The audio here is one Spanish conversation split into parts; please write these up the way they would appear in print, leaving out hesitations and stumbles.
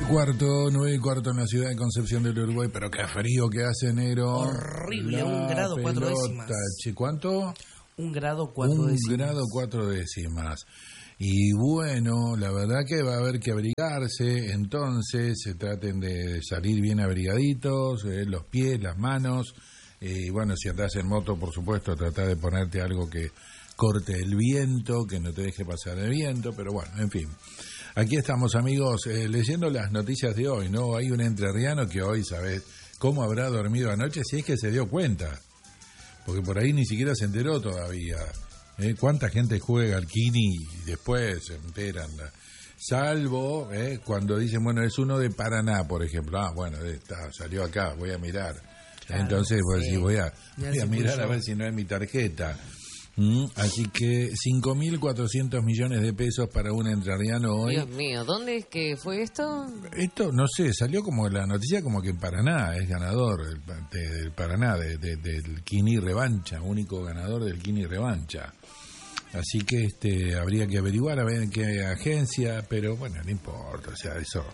9:15 en la ciudad de Concepción del Uruguay, pero qué frío que hace enero. Horrible, 1 grado 4 décimas. Che, ¿cuánto? 1 grado 4 décimas. 1 grado 4 décimas. Y bueno, la verdad que va a haber que abrigarse, entonces se traten de salir bien abrigaditos, los pies, las manos, y bueno, si andás en moto, por supuesto, tratá de ponerte algo que corte el viento, que no te deje pasar el viento, pero bueno, en fin. Aquí estamos, amigos, leyendo las noticias de hoy, ¿no? Hay un entrerriano que hoy, ¿sabes cómo habrá dormido anoche? Si es que se dio cuenta, porque por ahí ni siquiera se enteró todavía. ¿Cuánta gente juega al Kini y después se enteran? Salvo cuando dicen, bueno, es uno de Paraná, por ejemplo. Ah, bueno, salió acá, voy a mirar. Claro, entonces sí. voy a mirar a ver si no es mi tarjeta. Así que 5.400 millones de pesos para un entrerriano hoy. Dios mío, ¿dónde es que fue esto? Esto, no sé, salió como la noticia como que en Paraná es ganador del Paraná, del Kini Revancha, único ganador del Kini Revancha. Así que habría que averiguar a ver en qué agencia, pero bueno, no importa, o sea, eso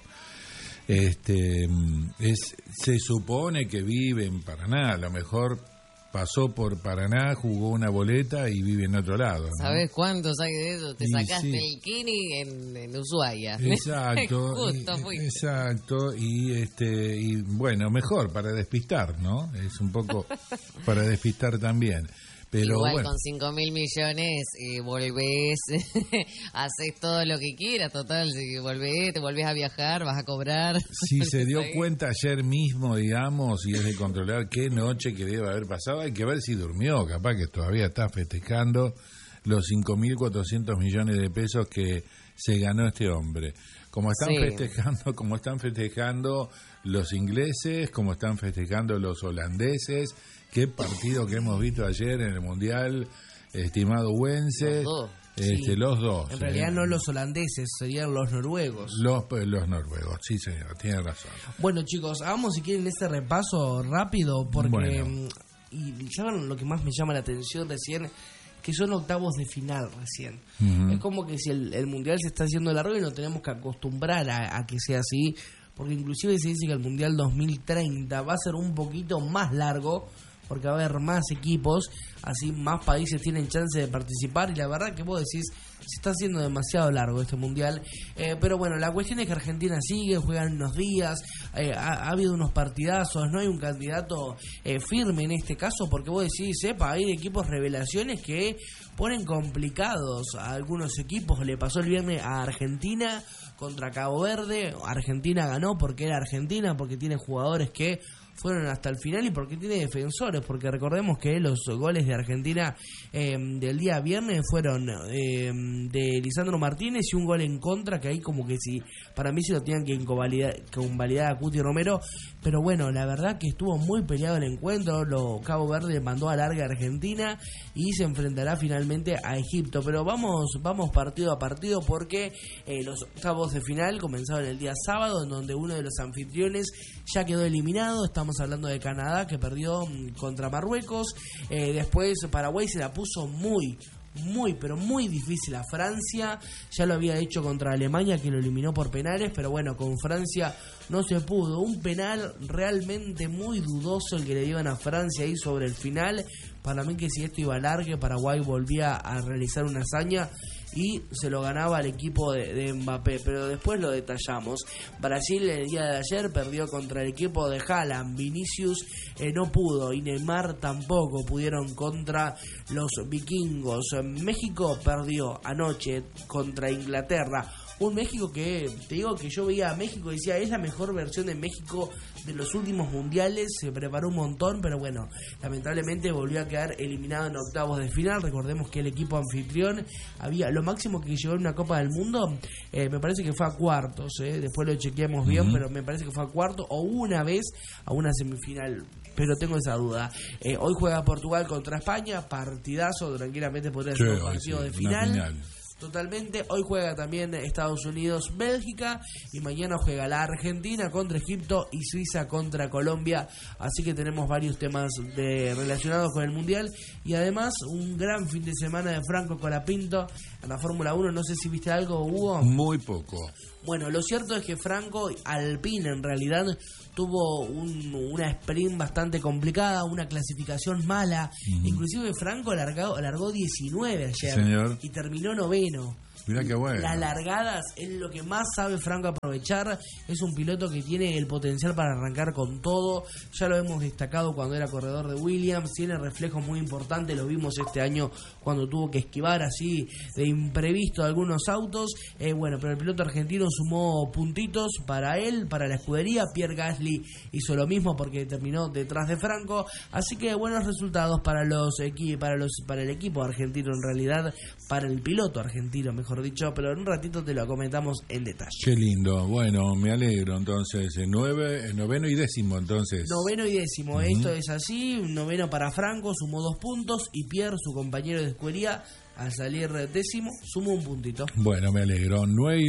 se supone que vive en Paraná, a lo mejor pasó por Paraná, jugó una boleta y vive en otro lado, ¿no? ¿Sabés cuántos hay de eso? Te sacaste el Kini en Ushuaia. Exacto. Justo fuiste. Exacto, y bueno, mejor para despistar, ¿no? Es un poco para despistar también. Pero igual bueno, con 5.000 millones volvés, haces todo lo que quieras, total, si volvés, te volvés a viajar, vas a cobrar. Si se dio cuenta ayer mismo, digamos, y es de controlar qué noche que debe haber pasado, hay que ver si durmió, capaz que todavía está festejando los 5.400 millones de pesos que se ganó este hombre. Como están festejando los ingleses, como están festejando los holandeses. Qué partido que hemos visto ayer en el Mundial, estimado Wences. Los dos. En realidad no los holandeses, serían los noruegos. Los noruegos, sí señor, tiene razón. Bueno chicos, hagamos si quieren este repaso rápido, porque y ya lo que más me llama la atención recién, que son octavos de final recién. Es como que si el Mundial se está haciendo largo y nos tenemos que acostumbrar a que sea así, porque inclusive se dice que el Mundial 2030 va a ser un poquito más largo, porque va a haber más equipos, así más países tienen chance de participar, y la verdad que vos decís, se está haciendo demasiado largo este mundial, pero bueno, la cuestión es que Argentina sigue, juegan unos días, ha habido unos partidazos, no hay un candidato firme en este caso, porque vos decís, hay equipos revelaciones que ponen complicados a algunos equipos. Le pasó el viernes a Argentina contra Cabo Verde. Argentina ganó porque era Argentina, porque tiene jugadores que fueron hasta el final y porque tiene defensores, porque recordemos que los goles de Argentina del día viernes fueron de Lisandro Martínez y un gol en contra, que ahí como que si para mí se lo tenían que convalidar a Cuti Romero, pero bueno, la verdad que estuvo muy peleado el encuentro. Cabo Verde mandó a larga a Argentina y se enfrentará finalmente a Egipto, pero vamos partido a partido, porque los octavos de final comenzaron el día sábado, en donde uno de los anfitriones ya quedó eliminado. Estamos hablando de Canadá, que perdió contra Marruecos. Después Paraguay se la puso muy, pero muy difícil a Francia. Ya lo había hecho contra Alemania, que lo eliminó por penales, pero bueno, con Francia no se pudo. Un penal realmente muy dudoso el que le dieron a Francia ahí sobre el final. Para mí que si esto iba a largue, Paraguay volvía a realizar una hazaña y se lo ganaba al equipo de Mbappé, pero después lo detallamos. Brasil el día de ayer perdió contra el equipo de Haaland. Vinicius no pudo y Neymar tampoco pudieron contra los vikingos. México perdió anoche contra Inglaterra. Un México que, te digo que yo veía a México y decía, es la mejor versión de México de los últimos mundiales, se preparó un montón, pero bueno, lamentablemente volvió a quedar eliminado en octavos de final. Recordemos que el equipo anfitrión había lo máximo que llegó en una Copa del Mundo, me parece que fue a cuartos, después lo chequeamos bien, pero me parece que fue a cuartos o una vez a una semifinal, pero tengo esa duda. Hoy juega Portugal contra España, partidazo, tranquilamente podría ser un partido de final. totalmente. Hoy juega también Estados Unidos, Bélgica, y mañana juega la Argentina contra Egipto y Suiza contra Colombia. Así que tenemos varios temas relacionados con el Mundial, y además un gran fin de semana de Franco Colapinto en la Fórmula 1. No sé si viste algo, Hugo. Muy poco. Bueno, lo cierto es que Franco, Alpine en realidad, tuvo una sprint bastante complicada, una clasificación mala. Inclusive Franco largó 19 ayer. Señor. Y terminó 9º. Mirá qué bueno. Las largadas es lo que más sabe Franco aprovechar. Es un piloto que tiene el potencial para arrancar con todo. Ya lo hemos destacado cuando era corredor de Williams. Tiene reflejos muy importantes. Lo vimos este año cuando tuvo que esquivar así de imprevisto algunos autos. Bueno, pero el piloto argentino sumó puntitos para él, para la escudería. Pierre Gasly hizo lo mismo porque terminó detrás de Franco. Así que buenos resultados para el equipo argentino, en realidad para el piloto argentino, mejor dicho, pero en un ratito te lo comentamos en detalle. Qué lindo, bueno, me alegro. Entonces, noveno y décimo, entonces. Noveno y décimo, esto es así. Noveno para Franco, sumó 2 puntos, y Pierre, su compañero de escudería, al salir décimo, sumó un puntito. Bueno, me alegro.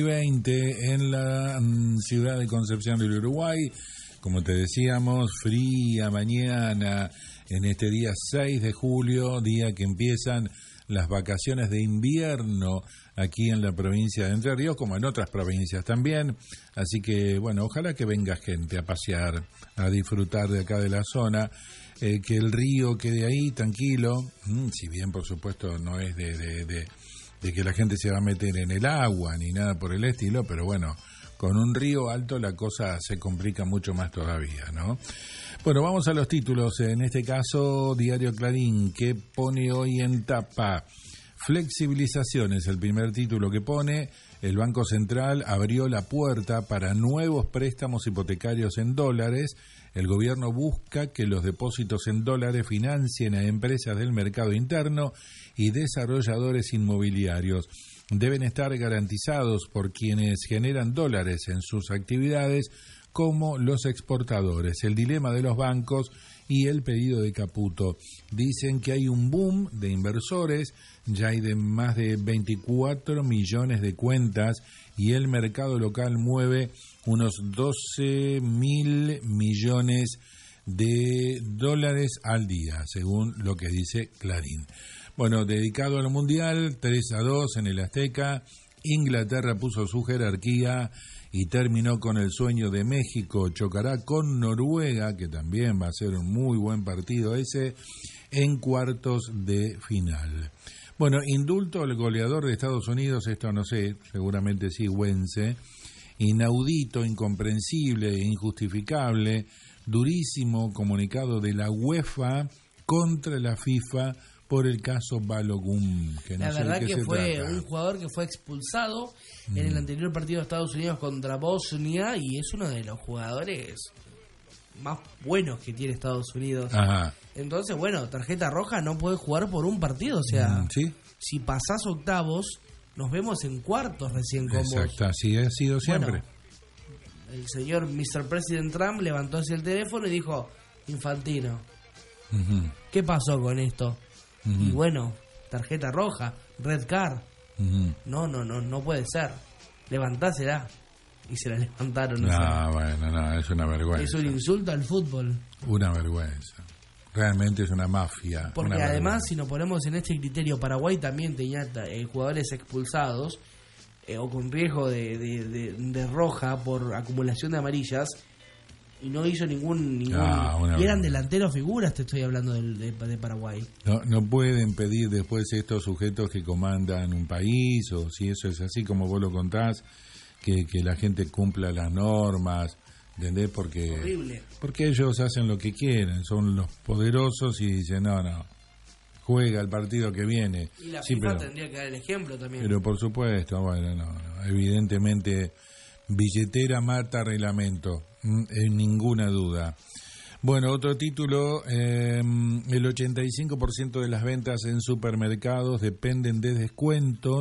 9:20 en la ciudad de Concepción del Uruguay. Como te decíamos, fría mañana en este día 6 de julio, día que empiezan las vacaciones de invierno aquí en la provincia de Entre Ríos, como en otras provincias también. Así que, bueno, ojalá que venga gente a pasear, a disfrutar de acá de la zona, que el río quede ahí tranquilo, si bien, por supuesto, no es de que la gente se va a meter en el agua ni nada por el estilo, pero bueno, con un río alto la cosa se complica mucho más todavía, ¿no? Bueno, vamos a los títulos. En este caso, Diario Clarín, que pone hoy en tapa: flexibilización es el primer título que pone. El Banco Central abrió la puerta para nuevos préstamos hipotecarios en dólares. El gobierno busca que los depósitos en dólares financien a empresas del mercado interno y desarrolladores inmobiliarios. Deben estar garantizados por quienes generan dólares en sus actividades, como los exportadores. El dilema de los bancos y el pedido de Caputo. Dicen que hay un boom de inversores, ya hay de más de 24 millones de cuentas, y el mercado local mueve unos 12.000 millones de dólares al día, según lo que dice Clarín. Bueno, dedicado al Mundial, 3-2 en el Azteca. Inglaterra puso su jerarquía y terminó con el sueño de México. Chocará con Noruega, que también va a ser un muy buen partido ese, en cuartos de final. Bueno, indulto al goleador de Estados Unidos, esto no sé, seguramente sí, Wentz. Inaudito, incomprensible e injustificable, durísimo comunicado de la UEFA contra la FIFA por el caso Balogun. Que no, la verdad que fue un jugador que fue expulsado en el anterior partido de Estados Unidos contra Bosnia, y es uno de los jugadores más buenos que tiene Estados Unidos. Ajá. Entonces, bueno, tarjeta roja, no puede jugar por un partido. O sea, ¿sí? Si pasás octavos, nos vemos en cuartos recién con vos. Exacto, así ha sido siempre. Bueno, el señor Mr. President Trump levantó hacia el teléfono y dijo: Infantino, ¿qué pasó con esto? Y bueno, tarjeta roja, red card. No puede ser. Levantásela. Y se la levantaron. Bueno, es una vergüenza. Es un insulto al fútbol. Una vergüenza. Realmente es una mafia. Porque además, si nos ponemos en este criterio, Paraguay también tenía jugadores expulsados o con riesgo de roja por acumulación de amarillas, y no hizo ningún y eran delanteros figuras. Te estoy hablando de Paraguay. No pueden pedir después estos sujetos que comandan un país, o si eso es así como vos lo contás, que la gente cumpla las normas, ¿entendés? Porque ellos hacen lo que quieren, son los poderosos, y dicen no, juega el partido que viene. Y la FIFA tendría que dar el ejemplo también. Pero por supuesto, bueno, evidentemente billetera mata reglamento, en ninguna duda. Bueno, otro título, el 85% de las ventas en supermercados dependen de descuentos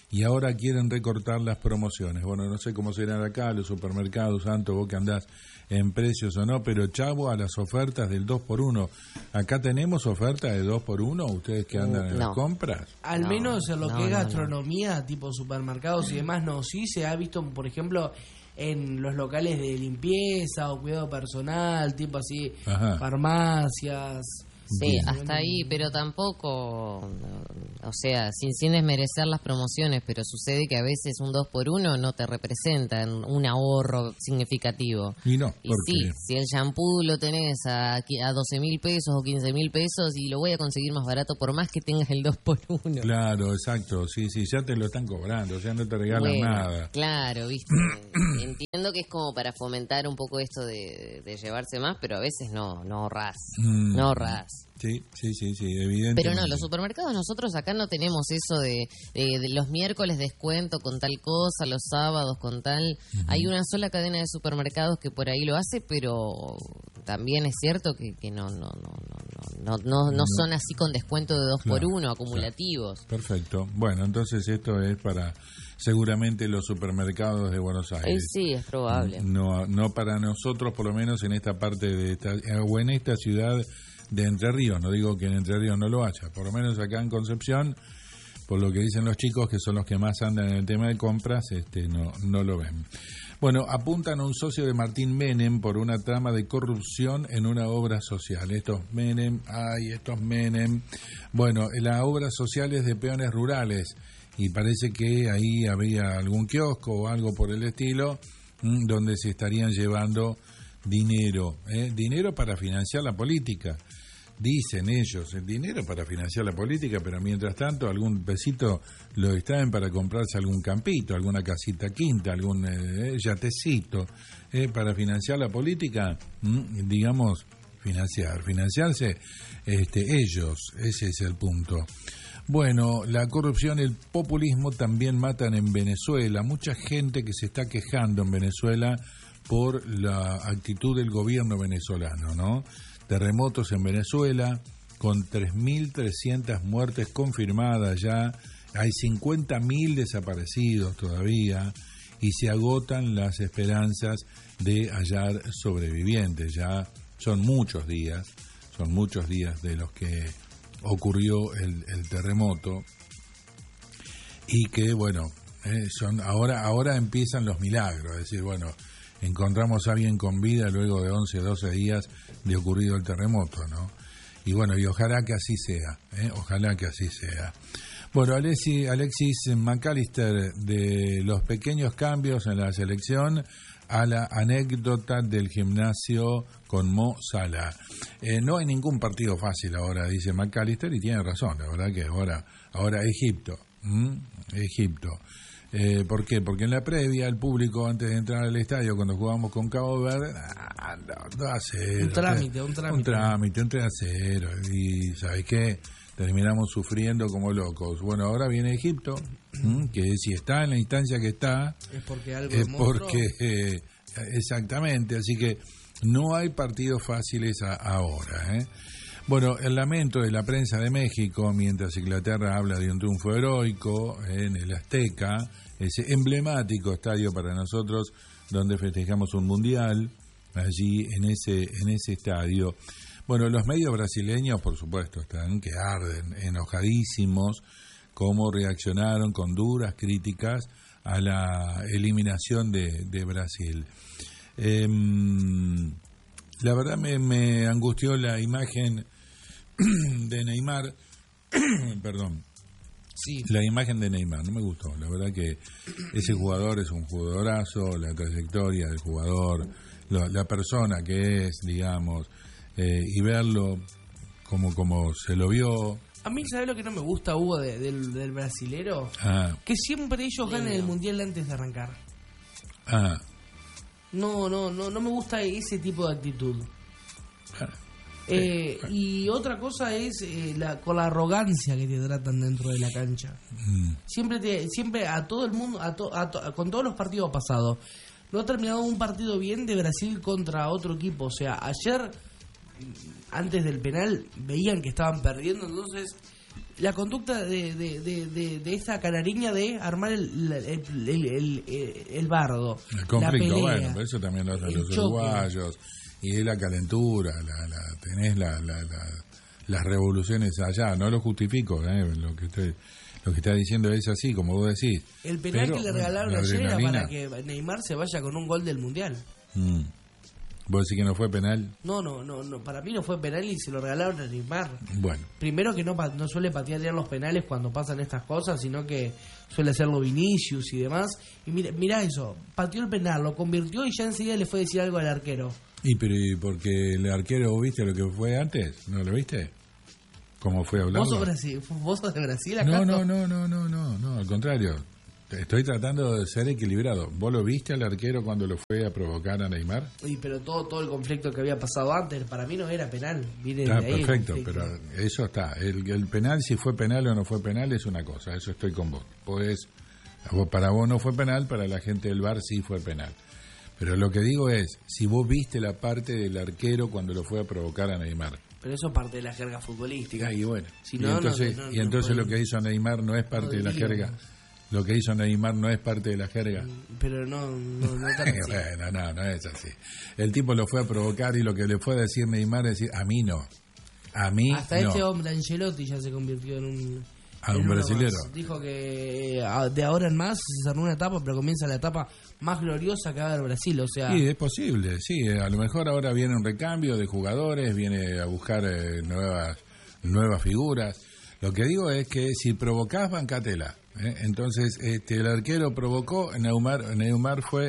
y ahora quieren recortar las promociones. Bueno, no sé cómo serán acá los supermercados, Santo, vos que andás en precios o no, pero chavo a las ofertas del 2x1. ¿Acá tenemos oferta de 2x1, ustedes que andan en las compras? Al menos en lo que es gastronomía, tipo supermercados y demás, no. Sí se ha visto, por ejemplo, en los locales de limpieza o cuidado personal, tipo así, farmacias. Sí, hasta ahí, pero tampoco, o sea, sin desmerecer las promociones, pero sucede que a veces un 2x1 no te representa un ahorro significativo. Y no, y sí, si el shampoo lo tenés a 12.000 pesos o 15.000 pesos y lo voy a conseguir más barato por más que tengas el 2x1. Claro, exacto, sí, ya te lo están cobrando, o sea, no te regalan nada. Claro, viste, entiendo que es como para fomentar un poco esto de llevarse más, pero a veces no ahorrás, no ahorrás. Sí, evidentemente. Pero no, los supermercados nosotros acá no tenemos eso de los miércoles descuento con tal cosa, los sábados con tal. Hay una sola cadena de supermercados que por ahí lo hace, pero también es cierto que no son así con descuento de 2x1 acumulativos. Claro. Perfecto. Bueno, entonces esto es para seguramente los supermercados de Buenos Aires. Sí, es probable. No para nosotros, por lo menos en esta parte o en esta ciudad de Entre Ríos. No digo que en Entre Ríos no lo haya, por lo menos acá en Concepción, por lo que dicen los chicos que son los que más andan en el tema de compras, no lo ven. Bueno, apuntan a un socio de Martín Menem por una trama de corrupción en una obra social. Estos Menem. Bueno, la obra social es de peones rurales y parece que ahí había algún kiosco o algo por el estilo donde se estarían llevando dinero para financiar la política. Dicen ellos, el dinero para financiar la política, pero mientras tanto algún pesito lo extraen para comprarse algún campito, alguna casita quinta, algún yatecito, para financiar la política, digamos, financiarse ellos, ese es el punto. Bueno, la corrupción y el populismo también matan en Venezuela. Mucha gente que se está quejando en Venezuela por la actitud del gobierno venezolano, ¿no? Terremotos en Venezuela, con 3.300 muertes confirmadas ya, hay 50.000 desaparecidos todavía, y se agotan las esperanzas de hallar sobrevivientes. Ya son muchos días de los que ocurrió el terremoto, y que, bueno, ahora empiezan los milagros, es decir, bueno, encontramos a alguien con vida luego de 11 o 12 días de ocurrido el terremoto, ¿no? Y bueno, y ojalá que así sea, ojalá que así sea. Bueno, Alexis McAllister, de los pequeños cambios en la selección a la anécdota del gimnasio con Mo Salah. No hay ningún partido fácil ahora, dice McAllister, y tiene razón, la verdad que ahora Egipto. ¿Por qué? Porque en la previa el público, antes de entrar al estadio, cuando jugamos con Cabo Verde, 2-0. Un trámite. Un 3-0. Y ¿sabes qué? Terminamos sufriendo como locos. Bueno, ahora viene Egipto, que si está en la instancia que está, es porque algo exactamente, así que no hay partidos fáciles ahora, Bueno, el lamento de la prensa de México, mientras Inglaterra habla de un triunfo heroico en el Azteca, ese emblemático estadio para nosotros, donde festejamos un mundial, allí en ese estadio. Bueno, los medios brasileños, por supuesto, están que arden, enojadísimos, cómo reaccionaron con duras críticas a la eliminación de Brasil. La verdad me angustió la imagen de Neymar, perdón, sí, la imagen de Neymar, no me gustó, la verdad que ese jugador es un jugadorazo, la trayectoria del jugador, la persona que es, digamos, y verlo como se lo vio. A mí, ¿sabes lo que no me gusta, Hugo, del brasilero? Que siempre ellos ganan el mundial antes de arrancar. No me gusta ese tipo de actitud. Y otra cosa es con la arrogancia que te tratan dentro de la cancha. Siempre a todo el mundo, con todos los partidos pasados, no ha terminado un partido bien de Brasil contra otro equipo. O sea, ayer, antes del penal, veían que estaban perdiendo, entonces la conducta de esta canariña de armar el bardo, el conflicto, la pelea, bueno, pero eso también lo hacen los uruguayos, y la calentura, tenés las revoluciones allá, no lo justifico, lo que está diciendo es así, como vos decís. El penal que le regalaron ayer era para que Neymar se vaya con un gol del Mundial. ¿Vos decís que no fue penal? No, para mí no fue penal y se lo regalaron a Neymar. Bueno. Primero que no suele patear los penales cuando pasan estas cosas, sino que suele hacerlo Vinicius y demás. Y mira eso, pateó el penal, lo convirtió y ya enseguida le fue a decir algo al arquero. ¿Y porque el arquero, viste lo que fue antes? ¿No lo viste? ¿Cómo fue hablando? ¿Vos sos de Brasil acá? No, al contrario. Estoy tratando de ser equilibrado. ¿Vos lo viste al arquero cuando lo fue a provocar a Neymar? Sí, pero todo el conflicto que había pasado antes, para mí no era penal. Está perfecto, pero eso está. El penal, si fue penal o no fue penal, es una cosa. Eso estoy con vos. Pues, para vos no fue penal, para la gente del VAR sí fue penal. Pero lo que digo es, si vos viste la parte del arquero cuando lo fue a provocar a Neymar. Pero eso es parte de la jerga futbolística. Y bueno, entonces lo que hizo Neymar no es parte de la jerga. Lo que hizo Neymar no es parte de la jerga. Pero no tan así. Bueno, no es así. El tipo lo fue a provocar y lo que le fue a decir Neymar es decir, a mí no. A mí hasta no. Este hombre, Ancelotti, ya se convirtió en un brasilero. Dijo que de ahora en más se cerró una etapa, pero comienza la etapa más gloriosa que va a haber Brasil. O sea, sí, es posible, sí. A lo mejor ahora viene un recambio de jugadores, viene a buscar nuevas figuras. Lo que digo es que si provocás, bancatela. Entonces, el arquero provocó, Neymar fue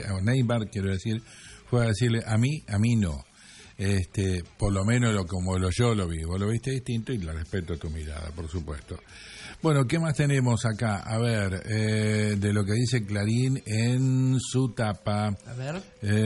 a decirle, a mí no. Por lo menos como yo lo vi. Vos lo viste distinto y le respeto tu mirada, por supuesto. Bueno, ¿qué más tenemos acá? A ver, de lo que dice Clarín en su tapa. A ver.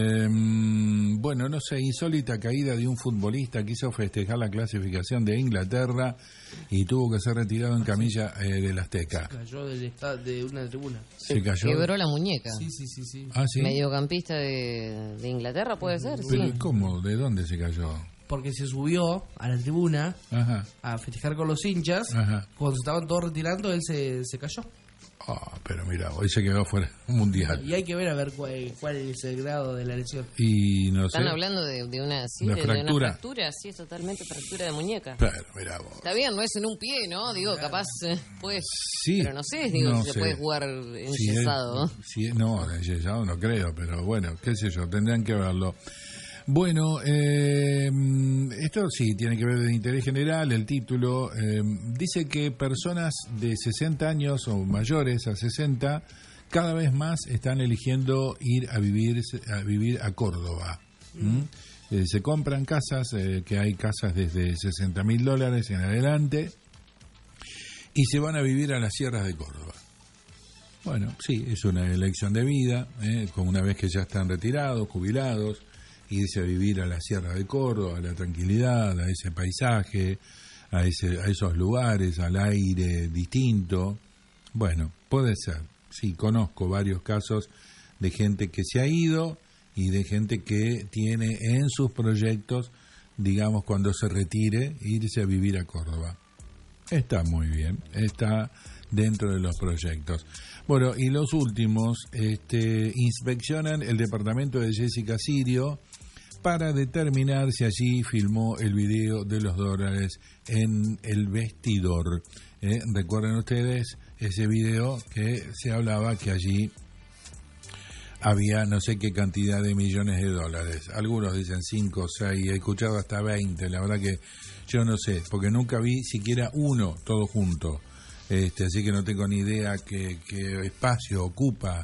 Bueno, no sé, insólita caída de un futbolista quiso festejar la clasificación de Inglaterra y tuvo que ser retirado en camilla del Azteca. Se cayó de una tribuna. Se cayó. Quebró la muñeca. Sí. Ah, ¿sí? Mediocampista de Inglaterra, puede ser, ¿Pero sí. cómo? ¿De dónde se cayó? Porque se subió a la tribuna a festejar con los hinchas. Cuando se estaban todos retirando, él se cayó. Pero mira, hoy se quedó fuera mundial. Y hay que ver cuál es el grado de la lesión. Y no Están sé. hablando de una fractura, sí, es totalmente fractura de muñeca. Pero mira vos. Está bien, no es en un pie, ¿no? Digo, capaz pues, sí, pero no sé, si se puede jugar enyesado. No, enyesado no creo, pero bueno, qué sé yo, tendrán que verlo. Bueno, esto sí tiene que ver de interés general. El título dice que personas de 60 años o mayores a 60 cada vez más están eligiendo ir a vivir a Córdoba. Se compran casas, que hay casas desde $60.000 en adelante, y se van a vivir a las sierras de Córdoba. Bueno, sí, es una elección de vida, como una vez que ya están retirados, jubilados, irse a vivir a la Sierra de Córdoba, a la tranquilidad, a ese paisaje, a esos lugares, al aire distinto. Bueno, puede ser. Sí, conozco varios casos de gente que se ha ido y de gente que tiene en sus proyectos, digamos, cuando se retire, irse a vivir a Córdoba. Está muy bien, está dentro de los proyectos. Bueno, y los últimos inspeccionan el departamento de Jessica Sirio para determinar si allí filmó el video de los dólares en el vestidor. Recuerden ustedes ese video que se hablaba que allí había no sé qué cantidad de millones de dólares. Algunos dicen 5, 6, he escuchado hasta 20. La verdad que yo no sé, porque nunca vi siquiera uno todo junto. Así que no tengo ni idea qué espacio ocupa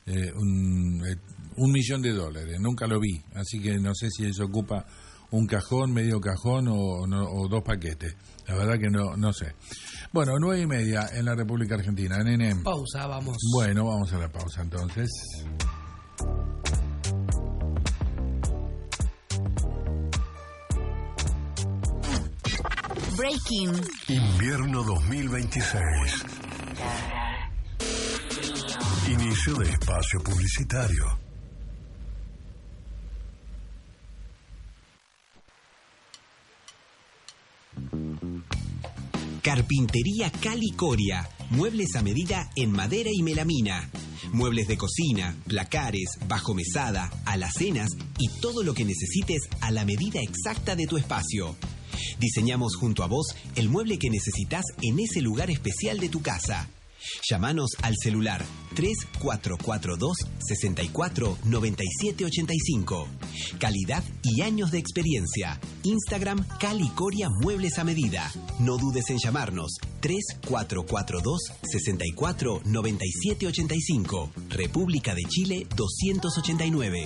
$1 millón. Nunca lo vi, así que no sé si eso ocupa un cajón, medio cajón o 2 paquetes. La verdad que no sé. Bueno, 9:30 en la República Argentina. Nene. Pausa, vamos. Bueno, vamos a la pausa entonces. Breaking. Invierno 2026. Inicio de espacio publicitario. Carpintería Cali Coria. Muebles a medida en madera y melamina. Muebles de cocina, placares, bajomesada, alacenas y todo lo que necesites a la medida exacta de tu espacio. Diseñamos junto a vos el mueble que necesitas en ese lugar especial de tu casa. Llámanos al celular 3442 64 97 85. Calidad y años de experiencia. Instagram Cali Coria Muebles a Medida. No dudes en llamarnos 3442 64 97 85. República de Chile 289.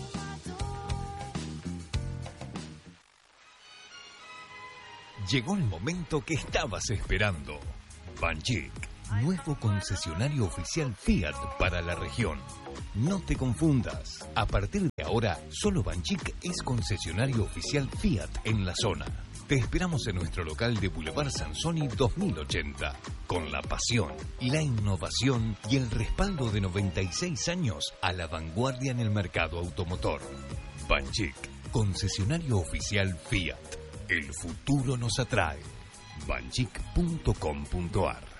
Llegó el momento que estabas esperando. Banchik, nuevo concesionario oficial Fiat para la región. No te confundas. A partir de ahora, solo Banchik es concesionario oficial Fiat en la zona. Te esperamos en nuestro local de Boulevard Sansoni 2080, con la pasión, la innovación y el respaldo de 96 años a la vanguardia en el mercado automotor. Banchik, concesionario oficial Fiat. El futuro nos atrae. banchik.com.ar.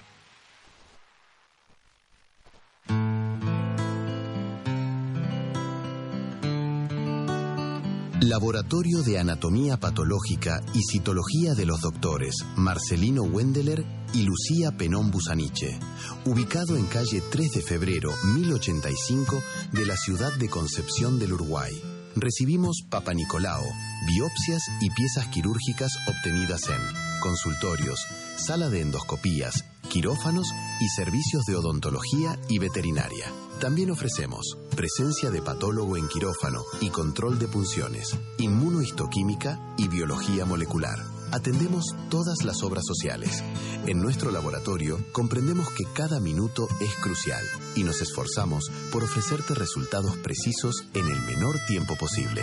Laboratorio de Anatomía Patológica y Citología de los doctores Marcelino Wendeler y Lucía Penón Busaniche, ubicado en calle 3 de febrero 1085 de la ciudad de Concepción del Uruguay. Recibimos Papa Nicolao, biopsias y piezas quirúrgicas obtenidas en consultorios, sala de endoscopías, quirófanos y servicios de odontología y veterinaria. También ofrecemos presencia de patólogo en quirófano y control de punciones, inmunohistoquímica y biología molecular. Atendemos todas las obras sociales. En nuestro laboratorio comprendemos que cada minuto es crucial y nos esforzamos por ofrecerte resultados precisos en el menor tiempo posible.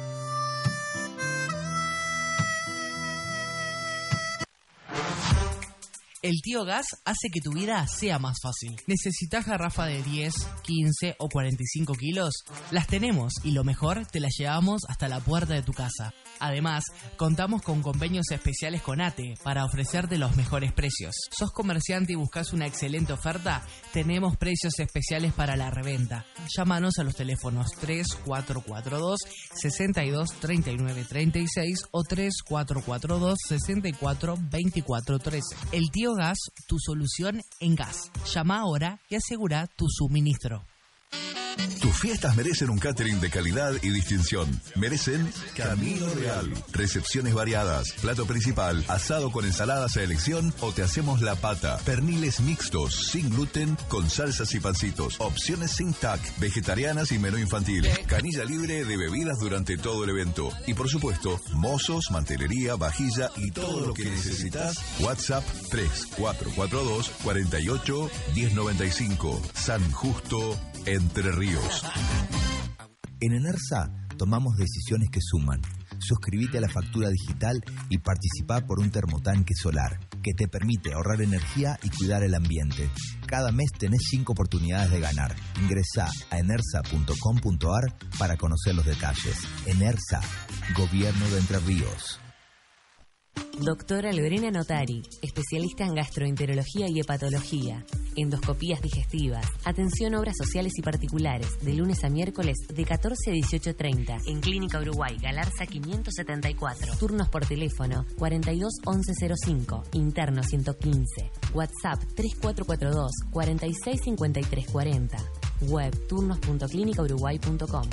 El Tío Gas hace que tu vida sea más fácil. ¿Necesitas garrafa de 10, 15 o 45 kilos? Las tenemos y lo mejor, te las llevamos hasta la puerta de tu casa. Además, contamos con convenios especiales con ATE para ofrecerte los mejores precios. ¿Sos comerciante y buscas una excelente oferta? Tenemos precios especiales para la reventa. Llámanos a los teléfonos 3442 62 39 36 o 3442 64 24 13. El Tío Gas, tu solución en gas. Llama ahora y asegura tu suministro. Tus fiestas merecen un catering de calidad y distinción. Merecen Camino Real. Recepciones variadas, plato principal, asado con ensaladas a elección o te hacemos la pata. Perniles mixtos, sin gluten, con salsas y pancitos. Opciones sin TAC, vegetarianas y menú infantil. Canilla libre de bebidas durante todo el evento. Y por supuesto, mozos, mantelería, vajilla y todo lo que necesitas. WhatsApp 3442 48 1095. San Justo, Entre Ríos. En ENERSA tomamos decisiones que suman. Suscríbete a la factura digital y participá por un termotanque solar que te permite ahorrar energía y cuidar el ambiente. Cada mes tenés 5 oportunidades de ganar. Ingresá a enersa.com.ar para conocer los detalles. ENERSA, Gobierno de Entre Ríos. Doctora Lorena Notari, especialista en gastroenterología y hepatología, endoscopías digestivas, atención a obras sociales y particulares, de lunes a miércoles de 14 a 18:30, en Clínica Uruguay, Galarza 574, turnos por teléfono 42 1105, interno 115, WhatsApp 3442 46 53 40, web turnos.clinicauruguay.com.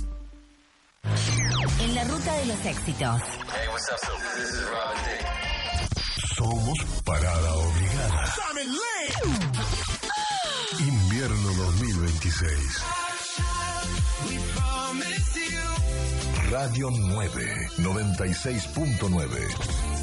En la ruta de los éxitos. Hey, what's up, so this is Robin Thicke. Somos parada obligada. Invierno 2026. Radio 9, 96.9.